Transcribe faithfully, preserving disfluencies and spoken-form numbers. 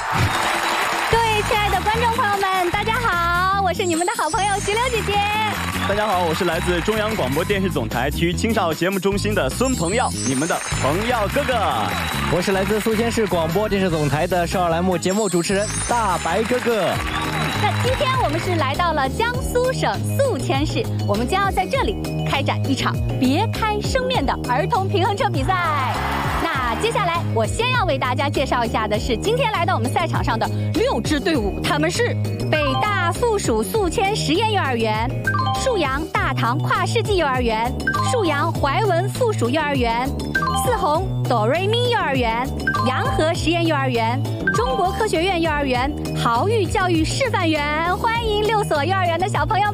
各位亲爱的观众朋友们，大家好，我是你们的好朋友徐柳姐姐。 大家好，我是来自中央广播电视总台体育青少节目中心的孙鹏耀，你们的鹏耀哥哥。 我是来自宿迁市广播电视总台的少儿栏目节目主持人大白哥哥。 那今天我们是来到了江苏省宿迁市，我们将要在这里开展一场别开生面的儿童平衡车比赛。那接下来我先要为大家介绍一下的是今天来到我们赛场上的六支队伍，他们是北大附属宿迁实验幼儿园、沭阳大唐跨世纪幼儿园、沭阳怀文附属幼儿园、四红哆瑞咪幼儿园、洋河实验幼儿园、中国科学院幼儿园、豪裕教育示范园。欢迎六所幼儿园的小朋友们。